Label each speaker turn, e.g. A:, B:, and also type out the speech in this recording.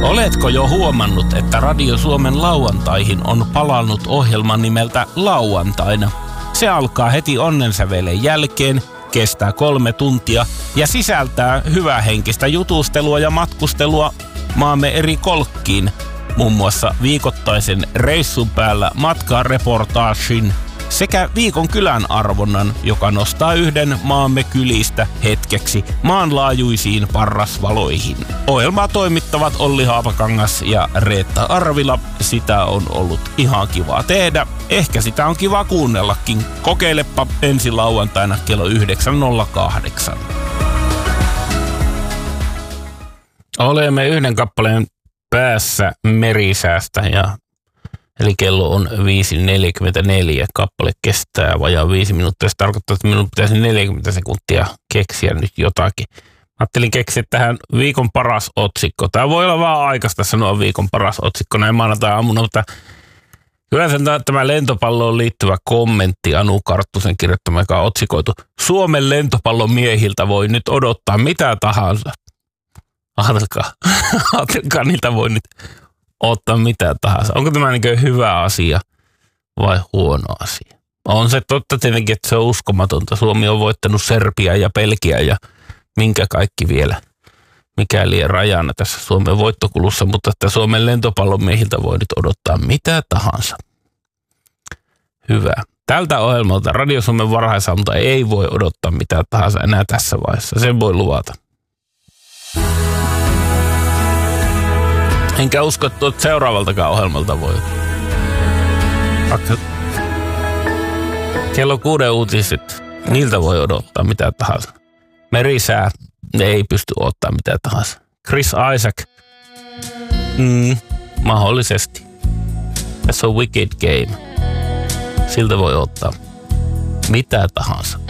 A: Oletko jo huomannut, että Radio Suomen lauantaihin on palannut ohjelman nimeltä Lauantaina? Se alkaa heti onnensävelen jälkeen, kestää 3 tuntia ja sisältää hyvähenkistä jutustelua ja matkustelua maamme eri kolkkiin. Muun muassa viikoittaisen reissun päällä matkareportaagin sekä viikon kylän arvonnan, joka nostaa yhden maamme kylistä hetkeksi maanlaajuisiin parrasvaloihin. Ohjelmaa toimittavat Olli Haapakangas ja Reetta Arvila. Sitä on ollut ihan kiva tehdä. Ehkä sitä on kiva kuunnellakin. Kokeilepa ensi lauantaina kello 9.08. Olemme yhden kappaleen päässä merisäästä eli kello on 5.44. Kappale kestää vajaa 5 minuuttia. Se tarkoittaa, että minun pitäisi 40 sekuntia keksiä nyt jotakin. Ajattelin keksiä tähän viikon paras otsikko. Tämä voi olla vaan aikaista sanoa viikon paras otsikko näin maanantai-aamuna, mutta kyllä tämä lentopalloon liittyvä kommentti Anu Karttusen kirjoittama, joka on otsikoitu Suomen lentopallon miehiltä voi nyt odottaa mitä tahansa. Ajatelkaa, niiltä voi nyt ottaa mitä tahansa. Onko tämä niin hyvä asia vai huono asia? On se totta tietenkin, että se on uskomatonta. Suomi on voittanut Serbia ja Belgia ja minkä kaikki vielä, mikäli rajana tässä Suomen voittokulussa, mutta että Suomen lentopallon miehiltä voi nyt odottaa mitä tahansa. Hyvä. Tältä ohjelmalta Radio Suomen varhaisammunta ei voi odottaa mitä tahansa enää tässä vaiheessa. Sen voi luvata. Enkä usko, että seuraavaltakaan ohjelmalta voi. Kello 6 uutiset, niiltä voi odottaa mitä tahansa. Merisää, ne ei pysty odottaa mitä tahansa. Chris Isaak, mahdollisesti. Tässä on Wicked Game. Siltä voi ottaa mitä tahansa.